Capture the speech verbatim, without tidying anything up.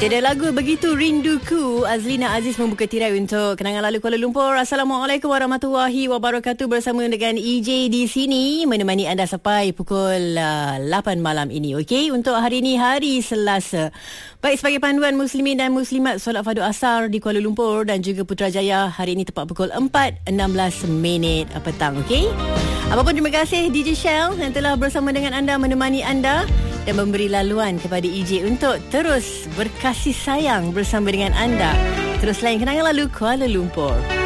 Tiada lagu begitu rinduku. Azlina Aziz membuka tirai untuk kenangan lalu Kuala Lumpur. Assalamualaikum warahmatullahi wabarakatuh. Bersama dengan E J di sini menemani anda sampai pukul uh, lapan malam ini. Okey, untuk hari ini hari Selasa. Baik, sebagai panduan muslimin dan muslimat solat fardu asar di Kuala Lumpur dan juga Putrajaya hari ini tepat pukul empat enam belas minit petang. Okey. Apapun, terima kasih D J Shell yang telah bersama dengan anda menemani anda dan memberi laluan kepada E J untuk terus berkasih sayang bersama dengan anda. Terus lain kenangan lalu Kuala Lumpur.